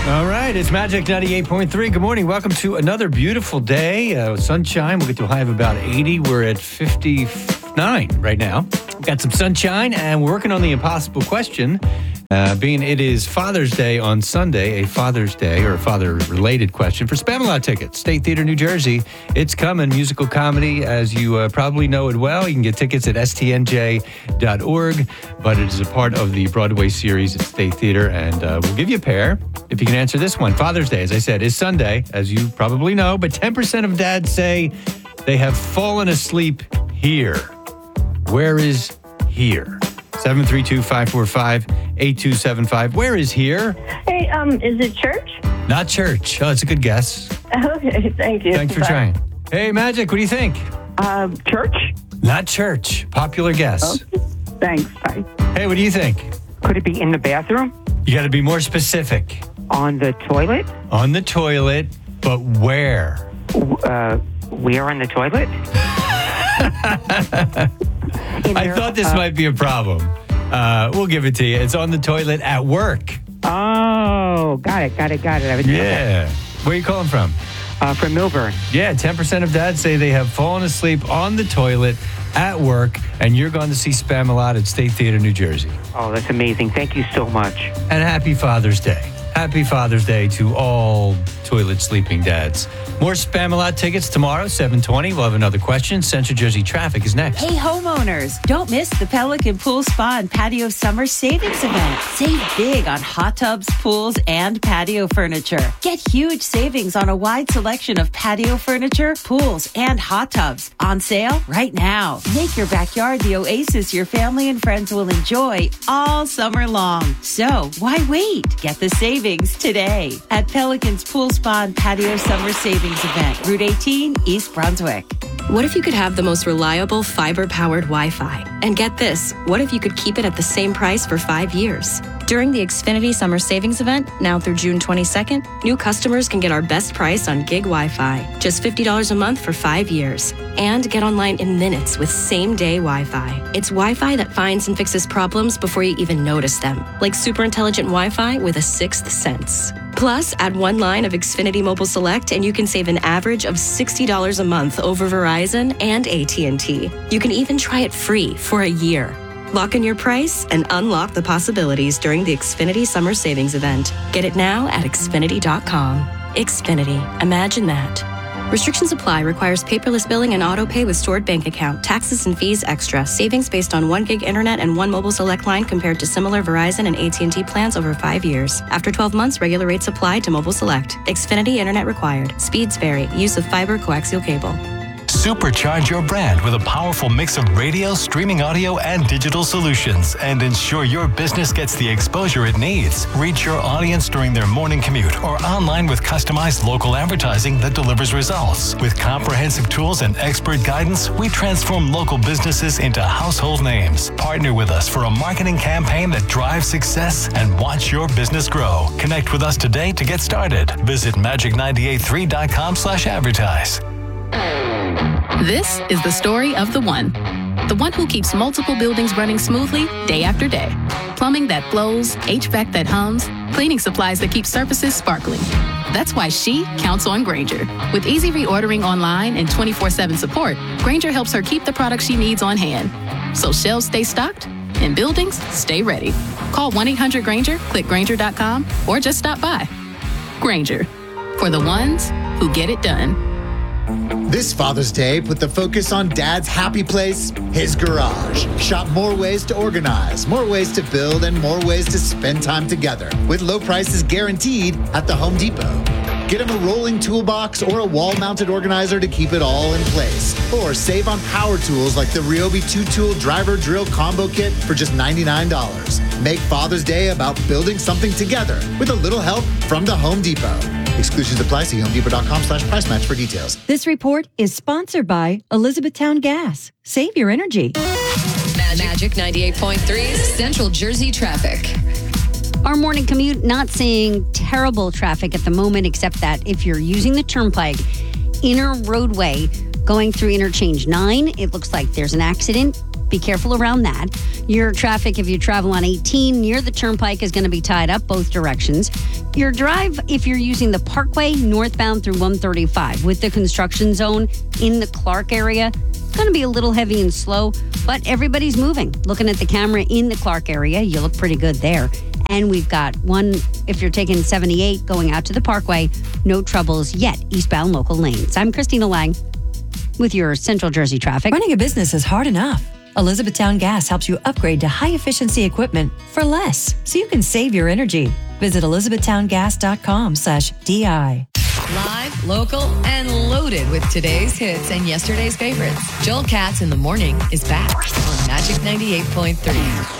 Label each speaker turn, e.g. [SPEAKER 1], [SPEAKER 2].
[SPEAKER 1] All right, it's Magic 98.3. Good morning. Welcome to another beautiful day. Sunshine. We'll get to a high of about 80. We're at 59 right now. We've got some sunshine, and we're working on the impossible question. Being it is Father's Day on Sunday, a Father's Day or a father-related question for Spamalot tickets. State Theater, New Jersey. It's coming. Musical comedy, as you probably know it well. You can get tickets at stnj.org, but it is a part of the Broadway series at State Theater, and we'll give you a pair if you can answer this one. Father's Day, as I said, is Sunday, as you probably know, but 10% of dads say they have fallen asleep here. Where is here? 732-545-8275. Where is here?
[SPEAKER 2] Hey, is it church?
[SPEAKER 1] Not church. Oh, it's a good guess.
[SPEAKER 2] Okay, thank you.
[SPEAKER 1] Thanks for trying. Hey, Magic, what do you think?
[SPEAKER 2] Church?
[SPEAKER 1] Not church. Popular guess.
[SPEAKER 2] Okay. Thanks, bye.
[SPEAKER 1] Hey, what do you think?
[SPEAKER 3] Could it be in the bathroom?
[SPEAKER 1] You got to be more specific.
[SPEAKER 3] On the toilet?
[SPEAKER 1] On the toilet, but where?
[SPEAKER 3] Where on the toilet?
[SPEAKER 1] I thought this might be a problem. We'll give it to you. It's on the toilet at work.
[SPEAKER 3] Oh, got it.
[SPEAKER 1] Yeah. Where are you calling from?
[SPEAKER 3] From Milburn.
[SPEAKER 1] Yeah, 10% of dads say they have fallen asleep on the toilet at work, and you're going to see Spamalot at State Theater, New Jersey.
[SPEAKER 3] Oh, that's amazing. Thank you so much.
[SPEAKER 1] And happy Father's Day. Happy Father's Day to all toilet sleeping dads. More Spamalot tickets tomorrow, 7:20. We'll have another question. Central Jersey Traffic is next.
[SPEAKER 4] Hey, homeowners, don't miss the Pelican Pool Spa and Patio Summer Savings Event. Save big on hot tubs, pools, and patio furniture. Get huge savings on a wide selection of patio furniture, pools, and hot tubs. On sale right now. Make your backyard the oasis your family and friends will enjoy all summer long. So, why wait? Get the savings today at Pelican's Pool Spa and Patio Summer Savings Event, Route 18, East Brunswick.
[SPEAKER 5] What if you could have the most reliable fiber-powered Wi-Fi? And get this, what if you could keep it at the same price for 5 years? During the Xfinity Summer Savings Event, now through June 22nd, new customers can get our best price on gig Wi-Fi, just $50 a month for 5 years. And get online in minutes with same-day Wi-Fi. It's Wi-Fi that finds and fixes problems before you even notice them, like super intelligent Wi-Fi with a sixth sense. Plus, add one line of Xfinity Mobile Select and you can save an average of $60 a month over Verizon and AT&T. You can even try it free for a year. Lock in your price and unlock the possibilities during the Xfinity Summer Savings Event. Get it now at Xfinity.com. Xfinity. Imagine that. Restrictions apply. Requires paperless billing and auto pay with stored bank account. Taxes and fees extra. Savings based on 1 gig internet and 1 mobile select line compared to similar Verizon and AT&T plans over 5 years. After 12 months, regular rates apply to mobile select. Xfinity internet required. Speeds vary. Use of fiber coaxial cable.
[SPEAKER 6] Supercharge your brand with a powerful mix of radio, streaming audio, and digital solutions, and ensure your business gets the exposure it needs. Reach your audience during their morning commute or online with customized local advertising that delivers results. With comprehensive tools and expert guidance, we transform local businesses into household names. Partner with us for a marketing campaign that drives success and watch your business grow. Connect with us today to get started. Visit magic983.com/advertise.
[SPEAKER 7] This is the story of the one who keeps multiple buildings running smoothly day after day. Plumbing that flows, HVAC that hums, cleaning supplies that keep surfaces sparkling. That's why she counts on Grainger. With easy reordering online and 24/7 support, Grainger helps her keep the products she needs on hand. So shelves stay stocked and buildings stay ready. Call 1-800-GRAINGER, click Grainger.com, or just stop by. Grainger, for the ones who get it done.
[SPEAKER 8] This Father's Day, put the focus on Dad's happy place, his garage. Shop more ways to organize, more ways to build, and more ways to spend time together with low prices guaranteed at the Home Depot. Get him a rolling toolbox or a wall-mounted organizer to keep it all in place. Or save on power tools like the Ryobi 2-tool driver drill combo kit for just $99. Make Father's Day about building something together with a little help from the Home Depot. Exclusions apply. See HomeDepot.com/price match for details.
[SPEAKER 9] This report is sponsored by Elizabethtown Gas. Save your energy.
[SPEAKER 10] Magic 98.3 Central Jersey Traffic.
[SPEAKER 11] Our morning commute, not seeing terrible traffic at the moment, except that if you're using the Turnpike, inner roadway going through interchange 9, it looks like there's an accident. Be careful around that. Your traffic, if you travel on 18 near the turnpike, is going to be tied up both directions. Your drive, if you're using the Parkway northbound through 135 with the construction zone in the Clark area, it's going to be a little heavy and slow, but everybody's moving. Looking at the camera in the Clark area, you look pretty good there. And we've got one, if you're taking 78 going out to the Parkway, no troubles yet, eastbound local lanes. I'm Christina Lang with your Central Jersey traffic.
[SPEAKER 9] Running a business is hard enough. Elizabethtown Gas helps you upgrade to high-efficiency equipment for less, so you can save your energy. Visit elizabethtowngas.com/DI.
[SPEAKER 10] Live, local, and loaded with today's hits and yesterday's favorites. Joel Katz in the Morning is back on Magic 98.3.